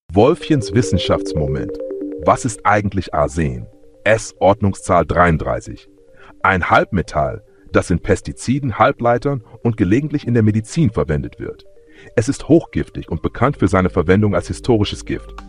Wolfchens Wissenschaftsmoment. Was ist eigentlich Arsen? S-Ordnungszahl 33. Ein Halbmetall, das in Pestiziden, Halbleitern und gelegentlich in der Medizin verwendet wird. Es ist hochgiftig und bekannt für seine Verwendung als historisches Gift.